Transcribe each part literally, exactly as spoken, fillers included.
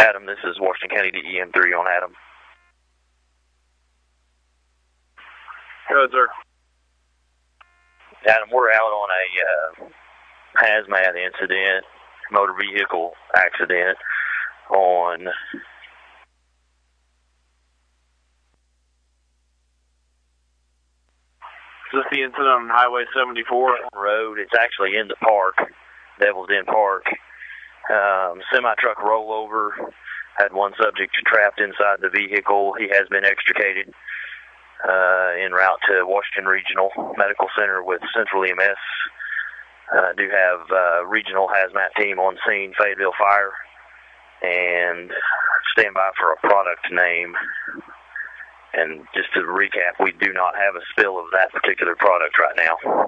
Adam, this is Washington County D E M three on Adam. Go ahead, sir. Adam, we're out on a uh, hazmat incident, motor vehicle accident on Is this the incident on Highway seventy-four? Road. It's actually in the park, Devil's Den Park. Um, semi-truck rollover, had one subject trapped inside the vehicle. He has been extricated uh, en route to Washington Regional Medical Center with Central E M S. Uh, do have uh, regional hazmat team on scene, Fayetteville Fire, and stand by for a product name. And just to recap, we do not have a spill of that particular product right now.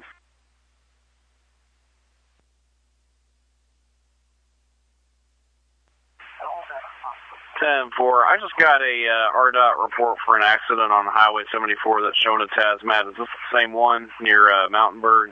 ten four. I just got a uh, R D O T report for an accident on Highway seventy-four that's showing as hazmat. Is this the same one near uh, Mountainburg?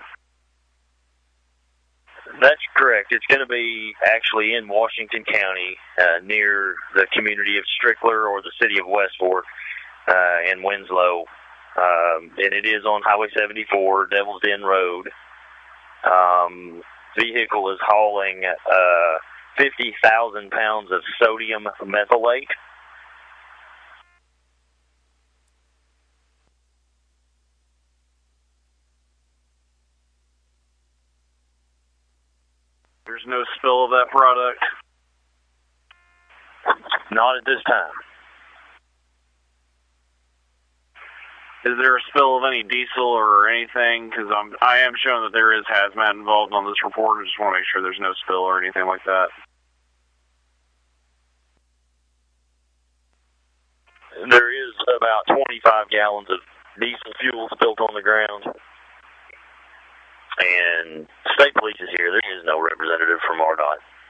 That's correct. It's going to be actually in Washington County, uh, near the community of Strickler or the city of Westport uh, and Winslow. Um, and it is on Highway seventy-four, Devil's Den Road. Um, vehicle is hauling uh, fifty thousand pounds of sodium methylate. There's no spill of that product? Not at this time. Is there a spill of any diesel or anything? Because I'm, I am showing that there is hazmat involved on this report. I just want to make sure there's no spill or anything like that. There is about twenty-five gallons of diesel fuel spilled on the ground. And state police is here. There is no representative from R D O T.